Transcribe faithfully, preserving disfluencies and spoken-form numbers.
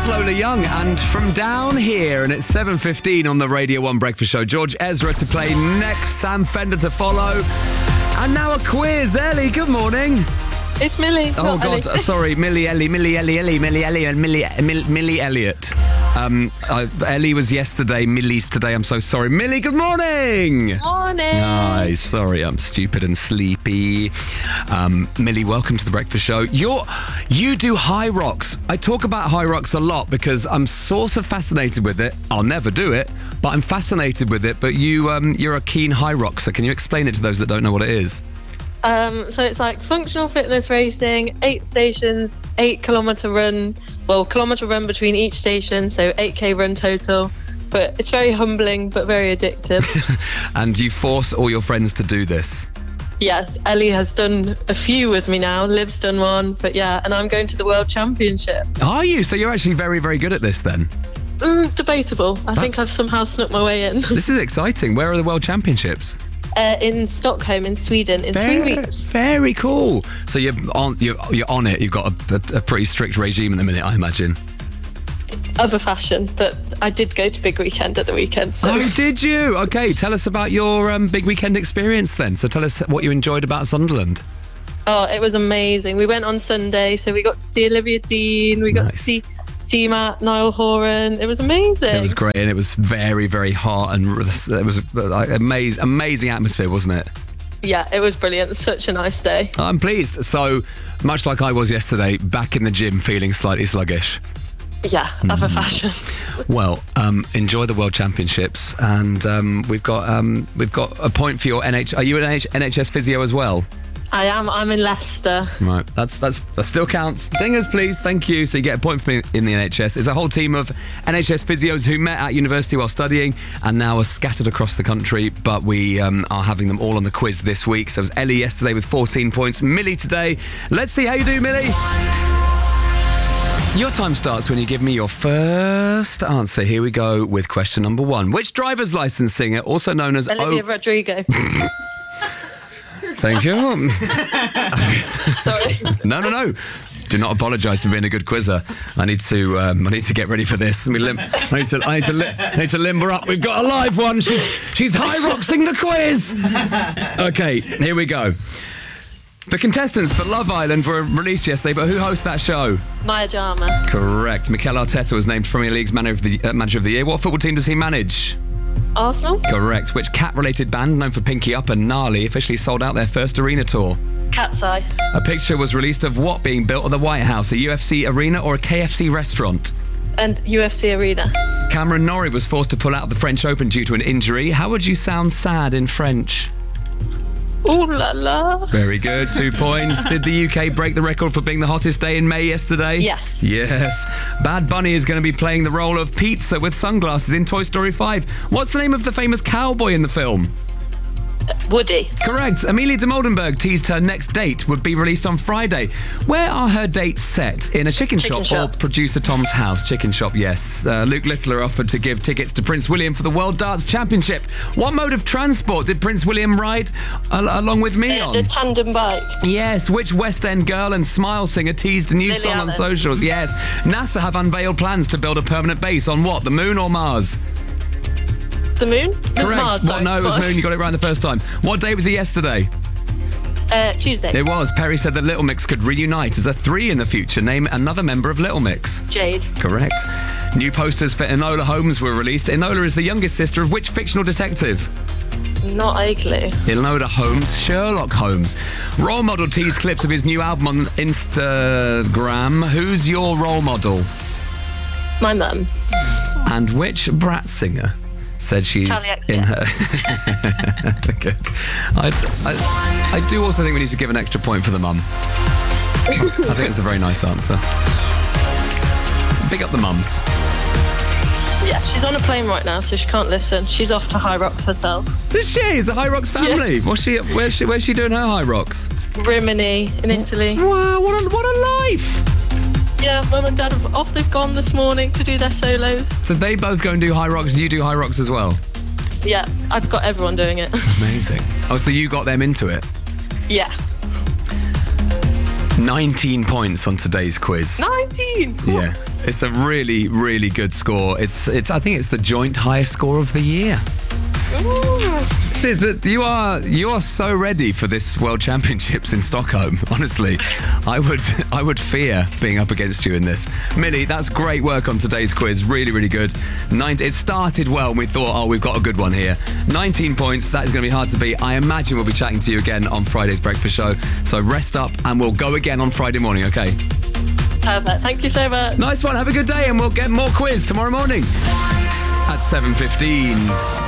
That's Lola Young, and from down here, and it's seven fifteen on the Radio one Breakfast Show. George Ezra to play next, Sam Fender to follow, and now a quiz. Ellie, good morning. It's Millie. Oh, God, Ellie. sorry, Millie, Ellie, Millie, Ellie, Ellie, Millie, Ellie, and Millie, Millie, Millie Elliott. Um, uh, Ellie was yesterday, Millie's today, I'm so sorry. Millie, good morning. Morning. Hi, sorry, I'm stupid and sleepy. Um, Millie, welcome to the Breakfast Show. You're, you do high rocks. I talk about high rocks a lot because I'm sort of fascinated with it. I'll never do it, but I'm fascinated with it. But you, um, you're a keen high rocker. Can you explain it to those that don't know what it is? Um, so it's like functional fitness racing, eight stations, eight kilometre run, well, kilometre run between each station, so eight K run total. But it's very humbling, but very addictive. And you force all your friends to do this? Yes, Ellie has done a few with me now. Liv's done one, but yeah, and I'm going to the World Championship. Are you? So you're actually very, very good at this then? Mm, debatable. I That's... think I've somehow snuck my way in. This is exciting. Where are the World Championships? Uh, in Stockholm, in Sweden, in very, three weeks. Very cool. So you're on, you're, you're on it. You've got a, a, a pretty strict regime at the minute, I imagine. Of a fashion, but I did go to Big Weekend at the weekend. So. Oh, did you? Okay, tell us about your um, Big Weekend experience then. So tell us what you enjoyed about Sunderland. Oh, it was amazing. We went on Sunday, so we got to see Olivia Dean, we got Nice. to see C-Matt, Niall Horan. It was amazing. It was great, and it was very, very hot, and it was like amazing, amazing atmosphere, wasn't it? Yeah, it was brilliant. Such a nice day. I'm pleased. So, much like I was yesterday, back in the gym feeling slightly sluggish. Yeah, of a fashion. Well, um, enjoy the World Championships, and um, we've got um, we've got a point for your N H. Are you an N H S physio as well? I am. I'm in Leicester. Right, that's that's that still counts. Dingers, please, thank you. So you get a point for me in the N H S. It's a whole team of N H S physios who met at university while studying and now are scattered across the country. But we um, are having them all on the quiz this week. So it was Ellie yesterday with fourteen points, Millie today. Let's see how you do, Millie. Your time starts when you give me your first answer. Here we go with question number one. Which driver's license singer, also known as Olivia O... Rodrigo. Thank you. Sorry. No, no, no. Do not apologise for being a good quizzer. I need to. Um, I need to get ready for this. Let me lim- I need to. I need to. Li- I need to limber up. We've got a live one. She's she's high roxing the quiz. Okay, here we go. The contestants for Love Island were released yesterday, but who hosts that show? Maya Jama. Correct. Mikel Arteta was named Premier League's manager of the uh, manager of the year. What football team does he manage? Arsenal. Correct. Which cat-related band known for Pinky Up and Gnarly officially sold out their first arena tour? Cat's Eye. A picture was released of what being built at the White House, a U F C arena or a K F C restaurant? And U F C Arena. Cameron Norrie was forced to pull out of the French Open due to an injury. How would you sound sad in French? Ooh la la. Very good. Two points. Did the U K break the record for being the hottest day in May yesterday? Yes. Yes. Bad Bunny is going to be playing the role of Pizza with sunglasses in Toy Story five. What's the name of the famous cowboy in the film? Woody. Correct. Amelia de Moldenberg teased her next date would be released on Friday. Where are her dates set? In a chicken, Chicken shop, shop. or producer Tom's house? Chicken shop, yes. Uh, Luke Littler offered to give tickets to Prince William for the World Darts Championship. What mode of transport did Prince William ride al- along with me Uh, on? the tandem bike. Yes. Which West End girl and Smile singer teased a new Lily song on Allen. socials? Yes. NASA have unveiled plans to build a permanent base on what? The moon or Mars? The moon? The Correct. Mars, What? sorry. No, it was moon. You got it right the first time. What day was it yesterday? Uh, Tuesday. It was. Perry said that Little Mix could reunite as a three in the future. Name another member of Little Mix. Jade. Correct. New posters for Enola Holmes were released. Enola is the youngest sister of which fictional detective? Not a clue. Enola Holmes, Sherlock Holmes. Role model teased clips of his new album on Instagram. Who's your role model? My mum. And which Brat singer said she's Charlie X, in yeah. her... Good. I'd, I, I do also think we need to give an extra point for the mum. I think it's a very nice answer. Big up the mums. Yeah, she's on a plane right now, so she can't listen. She's off to High Rocks herself. Is she? It's a High Rocks family. What's she? Where's she? Where's she doing her High Rocks? Rimini in Italy. Wow! What a what a life! Yeah, mum and dad have off. They've gone this morning to do their solos. So they both go and do High Rocks, and you do High Rocks as well. Yeah, I've got everyone doing it. Amazing. Oh, so you got them into it? Yeah. nineteen points on today's quiz. nineteen! Yeah, it's a really, really good score. It's, it's. I think it's the joint highest score of the year. Ooh. See, that you are you are so ready for this World Championships in Stockholm. Honestly, I would I would fear being up against you in this. Millie, that's great work on today's quiz. Really, really good. Nine, it started well, and we thought, oh, we've got a good one here. nineteen points. That is going to be hard to beat. I imagine we'll be chatting to you again on Friday's Breakfast Show. So rest up, and we'll go again on Friday morning. Okay. Perfect. Thank you so much. Nice one. Have a good day, and we'll get more quiz tomorrow morning at seven fifteen.